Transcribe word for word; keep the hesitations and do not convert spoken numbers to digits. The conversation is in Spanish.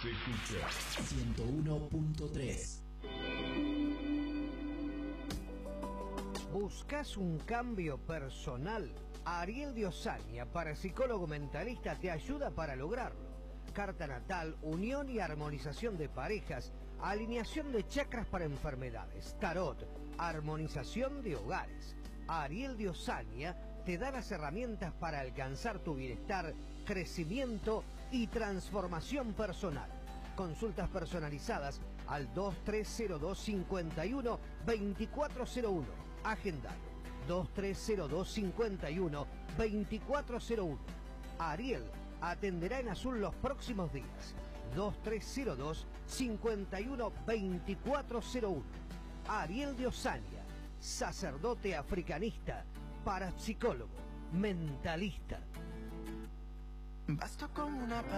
Se escucha ciento uno punto tres. ¿Buscas un cambio personal? Ariel de Osaña, parapsicólogo mentalista, te ayuda para lograrlo. Carta natal, unión y armonización de parejas, alineación de chakras para enfermedades, tarot, armonización de hogares. Ariel de Osaña te da las herramientas para alcanzar tu bienestar, crecimiento y transformación personal. Consultas personalizadas al dos tres cero dos, cinco uno, dos cuatro cero uno. Agendalo. dos tres cero dos, cinco uno, dos cuatro cero uno. Ariel atenderá en azul los próximos días. dos tres cero dos, cinco uno, dos cuatro cero uno. Ariel de Osaña, sacerdote africanista, parapsicólogo, mentalista. Basta con una